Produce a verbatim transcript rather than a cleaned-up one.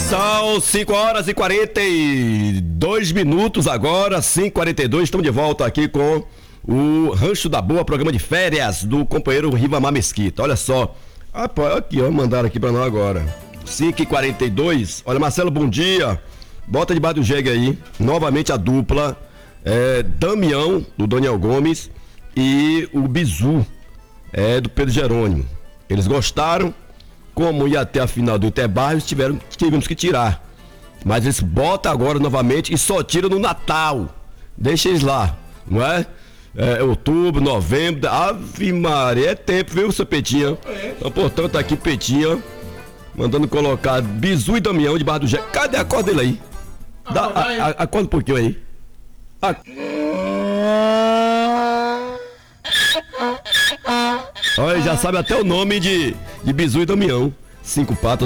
São cinco horas e quarenta e dois minutos agora, cinco e quarenta e dois, estamos de volta aqui com o Rancho da Boa, programa de férias do companheiro Rivamar Mesquita. Olha só, ah, pô, aqui ó, mandaram aqui pra nós agora, cinco e quarenta e dois, olha Marcelo, bom dia, bota debaixo do jegue aí, novamente a dupla, é, Damião, do Daniel Gomes, e o Bizu, é, do Pedro Jerônimo. Eles gostaram. Como ia até a final do Interbairros, tiveram, tivemos que tirar. Mas eles botam agora novamente e só tiram no Natal. Deixa eles lá, não é? É outubro, novembro, Ave Maria, é tempo, viu, seu Petinha? Então, portanto, aqui Petinha, mandando colocar Bizu e Damião debaixo do jegue. Cadê a corda dele aí? Dá, a, a, acorda um pouquinho aí. A... Olha, já sabe até o nome de, de Bizu e Damião. Cinco patas.